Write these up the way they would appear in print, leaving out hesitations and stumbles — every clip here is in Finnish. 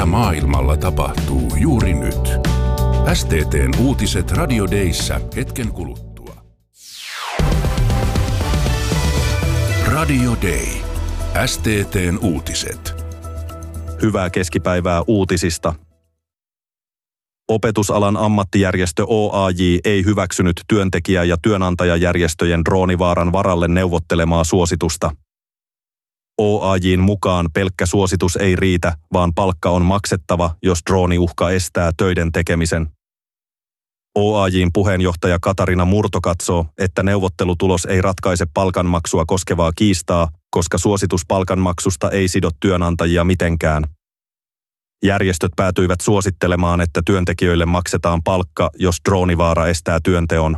mitä maailmalla tapahtuu juuri nyt. STT:n uutiset Radio Dayssä hetken kuluttua. Radio Day. STT:n uutiset. Hyvää keskipäivää uutisista. Opetusalan ammattijärjestö OAJ ei hyväksynyt työntekijä- ja työnantajajärjestöjen droonivaaran varalle neuvottelemaa suositusta. OAJ:n mukaan pelkkä suositus ei riitä, vaan palkka on maksettava, jos drooniuhka estää töiden tekemisen. OAJ:n puheenjohtaja Katarina Murto katsoo, että neuvottelutulos ei ratkaise palkanmaksua koskevaa kiistaa, koska suositus palkanmaksusta ei sido työnantajia mitenkään. Järjestöt päätyivät suosittelemaan, että työntekijöille maksetaan palkka, jos droonivaara estää työnteon.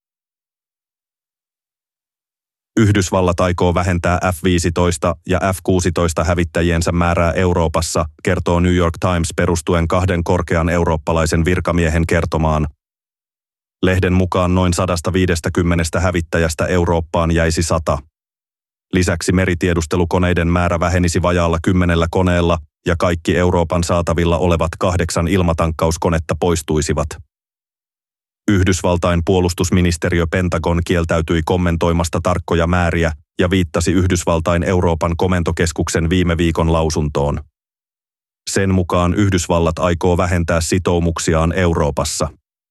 Yhdysvallat aikoo vähentää F-15 ja F-16 hävittäjiensä määrää Euroopassa, kertoo New York Times perustuen 2 korkean eurooppalaisen virkamiehen kertomaan. Lehden mukaan noin 150 hävittäjästä Eurooppaan jäisi 100. Lisäksi meritiedustelukoneiden määrä vähenisi vajaalla 10 koneella ja kaikki Euroopan saatavilla olevat 8 ilmatankkauskonetta poistuisivat. Yhdysvaltain puolustusministeriö Pentagon kieltäytyi kommentoimasta tarkkoja määriä ja viittasi Yhdysvaltain Euroopan komentokeskuksen viime viikon lausuntoon. Sen mukaan Yhdysvallat aikoo vähentää sitoumuksiaan Euroopassa.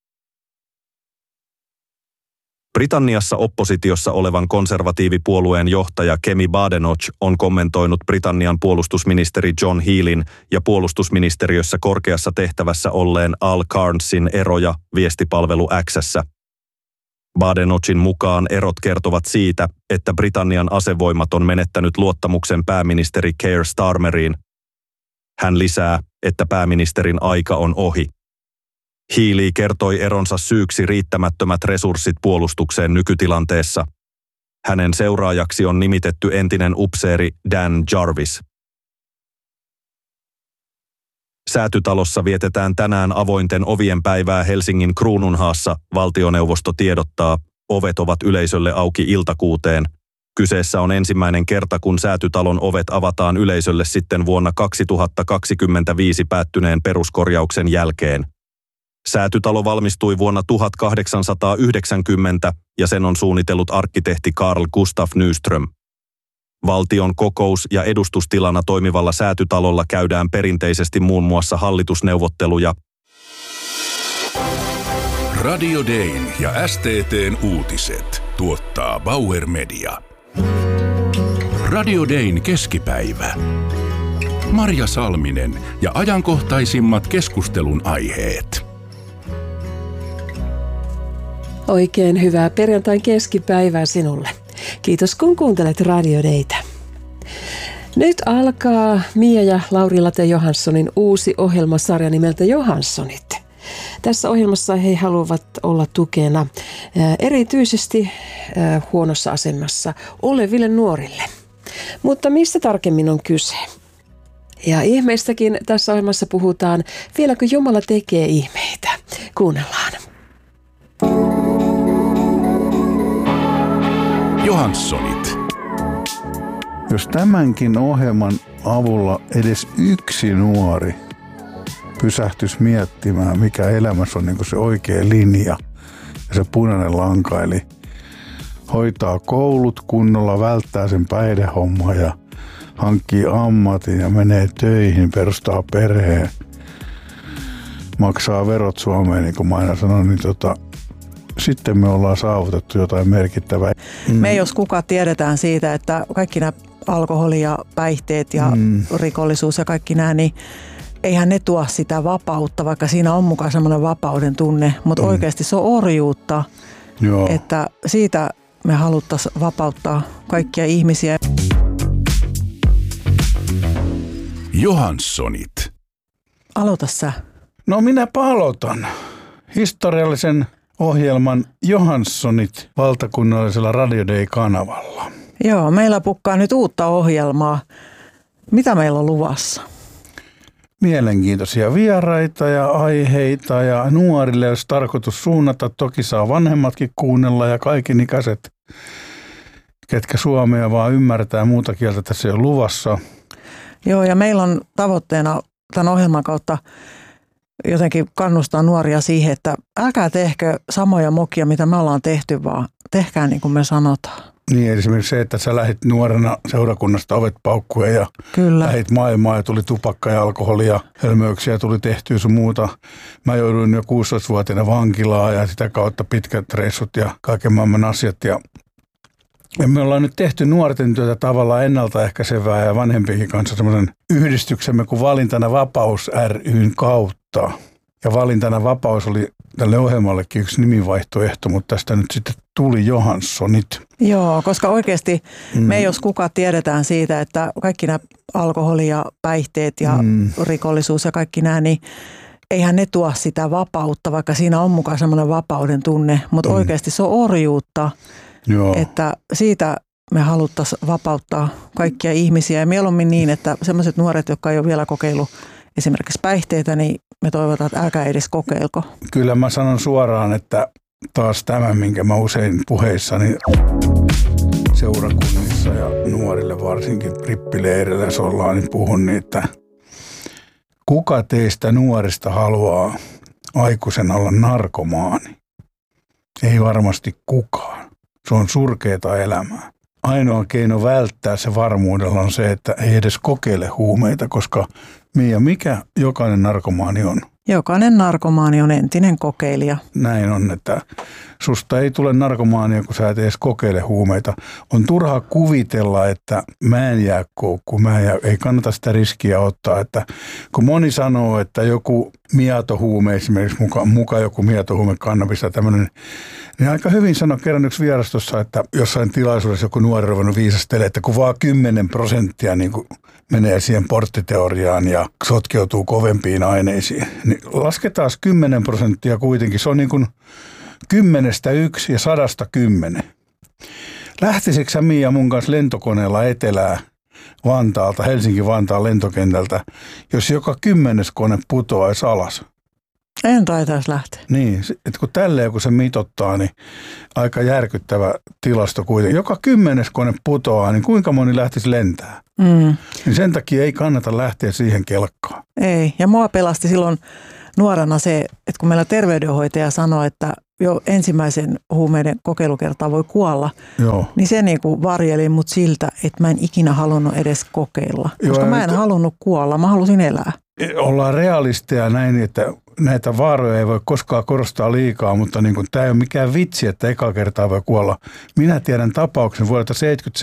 Britanniassa oppositiossa olevan konservatiivipuolueen johtaja Kemi Badenoch on kommentoinut Britannian puolustusministeri John Healin ja puolustusministeriössä korkeassa tehtävässä olleen Al Carnesin eroja viestipalvelu X:ssä. Badenochin mukaan erot kertovat siitä, että Britannian asevoimat on menettänyt luottamuksen pääministeri Keir Starmeriin. Hän lisää, että pääministerin aika on ohi. Healey kertoi eronsa syyksi riittämättömät resurssit puolustukseen nykytilanteessa. Hänen seuraajaksi on nimitetty entinen upseeri Dan Jarvis. Säätytalossa vietetään tänään avointen ovien päivää Helsingin Kruununhaassa, valtioneuvosto tiedottaa, ovet ovat yleisölle auki iltakuuteen. Kyseessä on ensimmäinen kerta, kun Säätytalon ovet avataan yleisölle sitten vuonna 2025 päättyneen peruskorjauksen jälkeen. Säätytalo valmistui vuonna 1890 ja sen on suunnitellut arkkitehti Carl Gustaf Nyström. Valtion kokous- ja edustustilana toimivalla Säätytalolla käydään perinteisesti muun muassa hallitusneuvotteluja. Radio Dayn ja STT:n uutiset tuottaa Bauer Media. Radio Dayn keskipäivä. Marja Salminen ja ajankohtaisimmat keskustelun aiheet. Oikein hyvää perjantain keskipäivää sinulle. Kiitos kun kuuntelet Radio Daytä. Nyt alkaa Mia ja Lauri Late Johanssonin uusi ohjelmasarja nimeltä Johanssonit. Tässä ohjelmassa he haluavat olla tukena erityisesti huonossa asemassa oleville nuorille. Mutta mistä tarkemmin on kyse? Ja ihmeistäkin tässä ohjelmassa puhutaan, vieläkö Jumala tekee ihmeitä. Kuunnellaan. Johanssonit. Jos tämänkin ohjelman avulla edes yksi nuori pysähtyisi miettimään, mikä elämässä on niin kuin se oikea linja ja se punainen lanka, eli hoitaa koulut kunnolla, välttää sen päihdehommaa ja hankkii ammatin ja menee töihin, perustaa perheen, maksaa verot Suomeen, niin kuin mä aina sanon, niin sitten me ollaan saavutettu jotain merkittävää. Me jos kuka tiedetään siitä, että kaikki nämä alkoholi ja päihteet ja rikollisuus ja kaikki nämä, niin eihän ne tuo sitä vapautta, vaikka siinä on mukaan semmoinen vapauden tunne, mutta oikeasti se on orjuutta, että siitä me haluttaisiin vapauttaa kaikkia ihmisiä. Johanssonit. Aloita sä. No minäpä aloitan. Historiallisen ohjelman Johanssonit valtakunnallisella Radio Day-kanavalla. Joo, meillä pukkaa nyt uutta ohjelmaa. Mitä meillä on luvassa? Mielenkiintoisia vieraita ja aiheita ja nuorille olisi tarkoitus suunnata. Toki saa vanhemmatkin kuunnella ja kaikinikäiset, ketkä suomea vaan ymmärtää muuta kieltä, tässä ei ole luvassa. Joo, ja meillä on tavoitteena tämän ohjelman kautta jotenkin kannustaa nuoria siihen, että älkää tehkö samoja mokia, mitä me ollaan tehty, vaan tehkää niin kuin me sanotaan. Niin, esimerkiksi se, että sä lähdit nuorena seurakunnasta ovet paukkuja ja lähdit maailmaan ja tuli tupakka ja alkoholia, hölmöyksiä tuli tehtyä sun muuta. Mä jouduin jo 16-vuotiaana vankilaa ja sitä kautta pitkät reissut ja kaiken maailman asiat. Ja me ollaan nyt tehty nuorten työtä tavallaan ennaltaehkäisevää ja vanhempienkin kanssa semmoisen yhdistyksemme kuin Valintana Vapaus ryn kautta. Ja Valintana Vapaus oli tälle ohjelmallekin yksi nimivaihtoehto, mutta tästä nyt sitten tuli Johanssonit. Joo, koska oikeasti me jos kuka tiedetään siitä, että kaikki nämä alkoholi ja päihteet ja rikollisuus ja kaikki nämä, niin eihän ne tuo sitä vapautta, vaikka siinä on mukaan semmoinen vapauden tunne, mutta oikeasti se on orjuutta, että siitä me haluttaisiin vapauttaa kaikkia ihmisiä ja mieluummin niin, että sellaiset nuoret, jotka ei ole vielä kokeillut esimerkiksi päihteitä, niin me toivotaan, että älkää edes kokeilko. Kyllä mä sanon suoraan, että taas tämä, minkä mä usein puheissani seurakunnissa ja nuorille varsinkin prippileirillä, jos ollaan, niin puhun niin, että kuka teistä nuorista haluaa aikuisena olla narkomaani? Ei varmasti kukaan. Se on surkeata elämää. Ainoa keino välttää se varmuudella on se, että ei edes kokeile huumeita, koska mikä jokainen narkomaani on? Jokainen narkomaani on entinen kokeilija. Näin on, että susta ei tule narkomaania, kun sä et edes kokeile huumeita. On turhaa kuvitella, että mä en jää koukkuun, ei kannata sitä riskiä ottaa. Että kun moni sanoo, että joku miatohuume, esimerkiksi muka joku miatohuume, kannabis tai tämmöinen, niin aika hyvin sanoi kerran yksi vierastossa, että jossain tilaisuudessa joku nuori ruvennut viisastelee, että kun vaan 10% niin kuin menee siihen porttiteoriaan ja sotkeutuu kovempiin aineisiin, niin lasketaan 10% kuitenkin. Se on niin kuin 10-1 ja 100-10. Lähtisikö sä Mia mun kanssa lentokoneella etelää Vantaalta, Helsinki-Vantaan lentokentältä, jos joka 10. kone putoaisi alas? En taitaisi lähteä. Niin, että kun tälleen kun se mitottaa, niin aika järkyttävä tilasto kuitenkin. Joka 10. kone putoaa, niin kuinka moni lähtisi lentää? Niin sen takia ei kannata lähteä siihen kelkkaan. Ei, ja mua pelasti silloin nuorena se, että kun meillä terveydenhoitaja sanoi, että jo ensimmäisen huumeiden kokeilukertaa voi kuolla, niin se niin kuin varjeli mut siltä, että mä en ikinä halunnut edes kokeilla. Koska mä en halunnut kuolla, mä halusin elää. Ollaan realisteja näin, että näitä vaaroja ei voi koskaan korostaa liikaa, mutta niin kuin, tämä ei ole mikään vitsi, että eka kertaa voi kuolla. Minä tiedän tapauksen vuodelta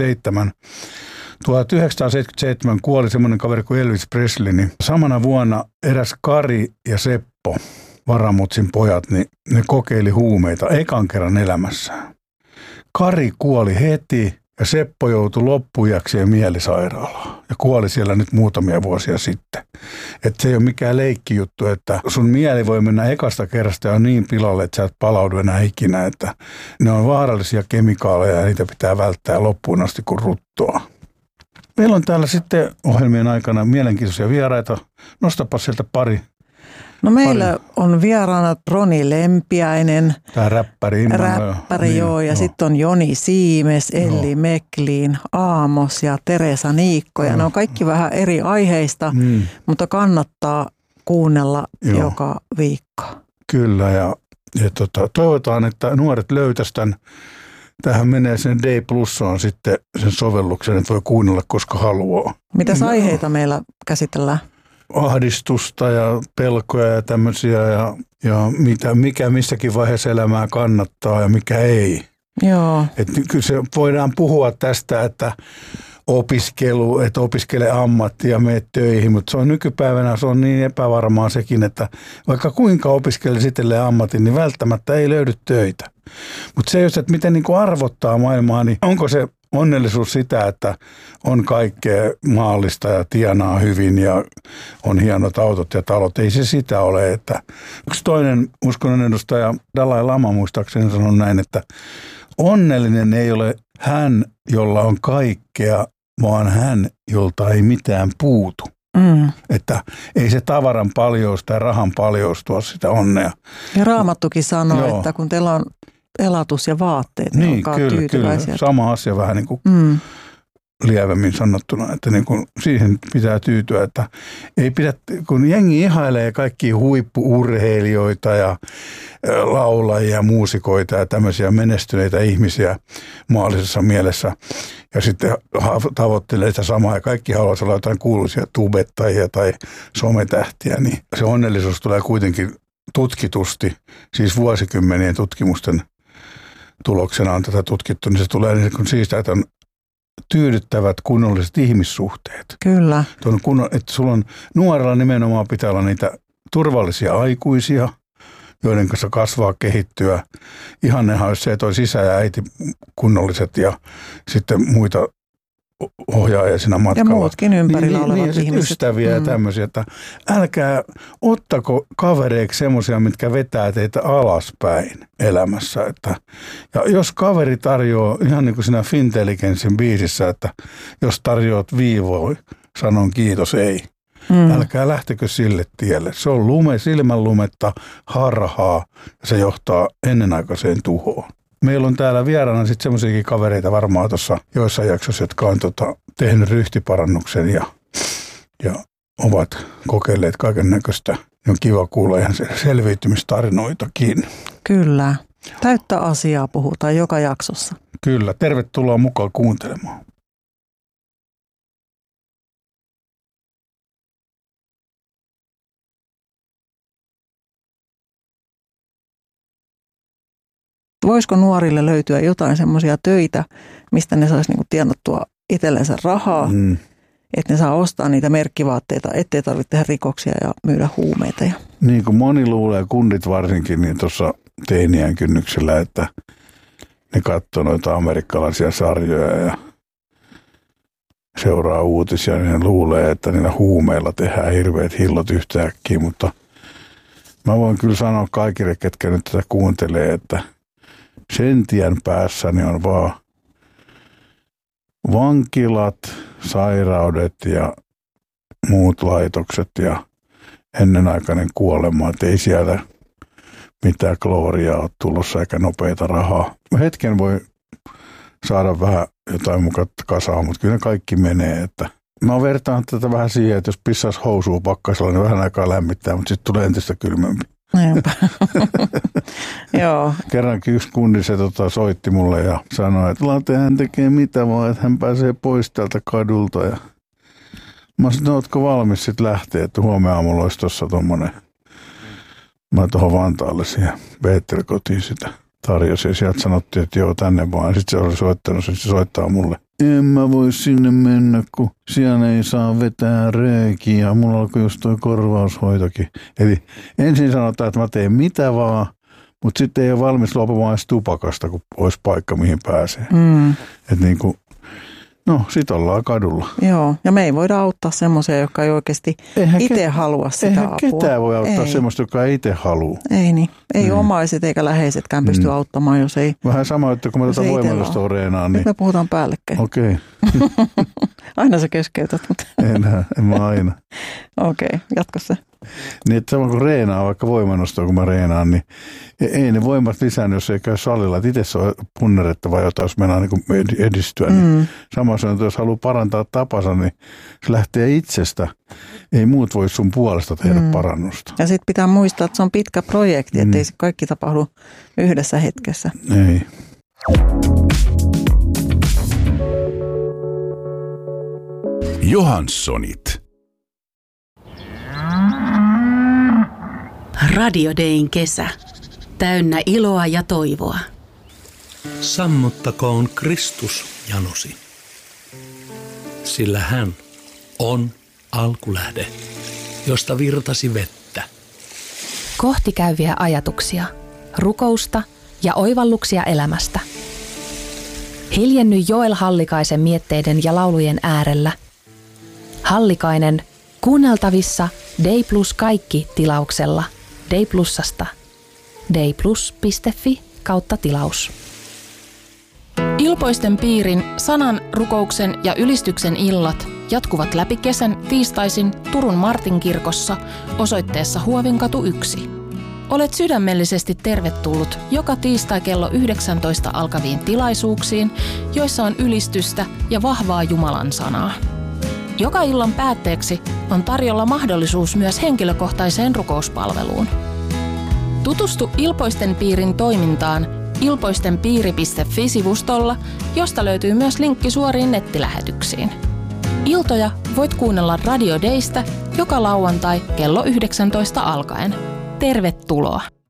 1977 kuoli semmoinen kaveri kuin Elvis Presley, niin samana vuonna eräs Kari ja Seppo, Varamutsin pojat, niin ne kokeili huumeita ekan kerran elämässään. Kari kuoli heti ja Seppo joutui loppujakseen mielisairaalaan ja kuoli siellä nyt muutamia vuosia sitten. Että se ei ole mikään leikkijuttu, että sun mieli voi mennä ekasta kerrasta ja on niin pilalle, että sä et palaudu enää ikinä. Että ne on vaarallisia kemikaaleja ja niitä pitää välttää loppuun asti kuin ruttoa. Meillä on täällä sitten ohjelmien aikana mielenkiintoisia vieraita. Nostapa sieltä pari. No meillä on vieraana Roni Lempiäinen. Tämä räppäri. Räppäri, joo. Ja sitten on Joni Siimes, Elli Meklin, Aamos ja Teresa Niikko. Ja ne on kaikki vähän eri aiheista, mutta kannattaa kuunnella joka viikko. Kyllä, ja toivotaan, että nuoret löytäisivät tämän. Tähän menee sen D Plussaan sitten sen sovelluksen, että voi kuunnella koska haluaa. Mitäs aiheita meillä käsitellään? Ahdistusta ja pelkoja ja tämmöisiä ja mikä missäkin vaiheessa elämää kannattaa ja mikä ei. Joo. Että kyllä se voidaan puhua tästä, että opiskele ammattia ja mene töihin, mutta se on nykypäivänä se on niin epävarmaa sekin, että vaikka kuinka opiskelee itselleen ammatin, niin välttämättä ei löydy töitä. Mutta se, että miten niin kuin arvottaa maailmaa, niin onko se onnellisuus sitä, että on kaikkea maallista ja tienaa hyvin ja on hienot autot ja talot. Ei se sitä ole. Että yksi toinen uskonnon edustaja Dalai Lama muistaakseni sanoi näin, että onnellinen ei ole hän, jolla on kaikkea, vaan hän, jolta ei mitään puutu. Että ei se tavaran paljous tai rahan paljous tuo sitä onnea. Ja Raamattukin sanoo, että kun teillä on elatus ja vaatteet, niin olkaa tyytyväisiä. Kyllä, sama asia vähän niin kuin lievemmin sanottuna, että niin kuin siihen pitää tyytyä, että ei pidä, kun jengi ihailee kaikkia huippu-urheilijoita ja laulajia, muusikoita ja tämmöisiä menestyneitä ihmisiä maallisessa mielessä ja sitten tavoittelee sitä samaa ja kaikki haluavat olla jotain kuuluisia tubettajia tai sometähtiä, niin se onnellisuus tulee kuitenkin tutkitusti, siis vuosikymmenien tutkimusten tuloksena on tätä tutkittu, niin se tulee niin siitä, että on tyydyttävät kunnolliset ihmissuhteet. Kyllä. Että sulla on nuorella nimenomaan pitää olla niitä turvallisia aikuisia, joiden kanssa kasvaa, kehittyä. Ihannehan olisi se, että olisi isä ja äiti kunnolliset ja sitten muita ohjaajia siinä matkalla. Ja muutkin ympärillä olevat ihmiset. Ystäviä ja tämmöisiä, että älkää ottako kavereiksi semmoisia, mitkä vetää teitä alaspäin elämässä. Ja jos kaveri tarjoaa, ihan niin kuin siinä Fintelligensin biisissä, että jos tarjoat viivoja, sanon kiitos ei. Älkää lähtekö sille tielle. Se on silmänlumetta, harhaa ja se johtaa ennenaikaiseen tuhoon. Meillä on täällä vieraana sitten semmoisiakin kavereita varmaan tuossa joissain jaksoissa, jotka on tehnyt ryhtiparannuksen ja ovat kokeilleet kaiken näköistä. On kiva kuulla ihan selviytymistarinoitakin. Kyllä. Täyttä asiaa puhutaan joka jaksossa. Kyllä. Tervetuloa mukaan kuuntelemaan. Voisiko nuorille löytyä jotain semmoisia töitä, mistä ne saisi niinku tienattua itsellensä rahaa, että ne saa ostaa niitä merkkivaatteita, ettei tarvitse tehdä rikoksia ja myydä huumeita. Niin kuin moni luulee, kundit varsinkin, niin tuossa teinien kynnyksellä, että ne katsoo noita amerikkalaisia sarjoja ja seuraa uutisia, niin ne luulee, että niillä huumeilla tehdään hirveät hillot yhtäkkiä, mutta mä voin kyllä sanoa kaikille, ketkä nyt tätä kuuntelee, että sen tien päässäni on vaan vankilat, sairaudet ja muut laitokset ja ennenaikainen kuolema. Et ei siellä mitään gloriaa ole tulossa eikä nopeita rahaa. Hetken voi saada vähän jotain mukaan kasaan, mutta kyllä kaikki menee. Että mä vertaan tätä vähän siihen, että jos pissaisi housua pakkasella, niin vähän aikaa lämmittää, mutta sitten tulee entistä kylmempi. Joo. Kerrankin yksi kundi se soitti mulle ja sanoi, että Late hän tekee mitä vaan, että hän pääsee pois täältä kadulta. Ja mä sanoin, ootko valmis sitten lähteä, että huomenna aamulla olisi tuossa tommonen. Mä tuohon Vantaalle siihen Beetel-kotiin sitä tarjosin ja sieltä sanottiin, että joo tänne vaan. Sitten se oli soittanut, se soittaa mulle. En mä voi sinne mennä, kun siellä ei saa vetää röökiä ja mulla alkoi just toi korvaushoitokin. Eli ensin sanotaan, että mä teen mitä vaan, mutta sitten ei ole valmis luopumaan edes tupakasta, kun olisi paikka, mihin pääsee. Että niin kuin, no sit ollaan kadulla. Joo, ja me ei voida auttaa semmoisia, jotka ei oikeasti itse halua sitä apua. Eihän ketään voi auttaa semmoista, joka ei itse halua. Ei niin. Ei omaiset eikä läheisetkään pysty auttamaan, jos ei. Vähän sama, että kun mä tätä voimallistoa reenaan. Niin nyt me puhutaan päällekkäin. Okei. Aina sä keskeytät, mutta. En mä aina. Okei, jatka se. Niin, että sama kuin reenaa, vaikka voimannostoa, kun mä reenaan, niin ei ne voimat lisännyt, jos ei käy salilla. Että itse se on punnerettava jotain, jos mennään niin edistyä. Niin sama se on, että jos haluaa parantaa tapansa, niin se lähtee itsestä. Ei muut voi sun puolesta tehdä parannusta. Ja sitten pitää muistaa, että se on pitkä projekti, ettei se kaikki tapahdu yhdessä hetkessä. Ei. Johanssonit. Radio Dayn kesä. Täynnä iloa ja toivoa. Sammuttakoon Kristus janosi, sillä hän on alkulähde, josta virtasi vettä. Kohti käyviä ajatuksia, rukousta ja oivalluksia elämästä. Hiljenny Joel Hallikaisen mietteiden ja laulujen äärellä. Hallikainen kuunneltavissa Day Plus kaikki -tilauksella Day Plusasta. dayplus.fi/tilaus. Ilpoisten piirin, sanan, rukouksen ja ylistyksen illat jatkuvat läpi kesän tiistaisin Turun Martinkirkossa osoitteessa Huovinkatu 1. Olet sydämellisesti tervetullut joka tiistai kello 19 alkaviin tilaisuuksiin, joissa on ylistystä ja vahvaa Jumalan sanaa. Joka illan päätteeksi on tarjolla mahdollisuus myös henkilökohtaiseen rukouspalveluun. Tutustu Ilpoisten piirin toimintaan ilpoistenpiiri.fi-sivustolla, josta löytyy myös linkki suoriin nettilähetyksiin. Iltoja voit kuunnella Radio Daystä joka lauantai kello 19 alkaen. Tervetuloa!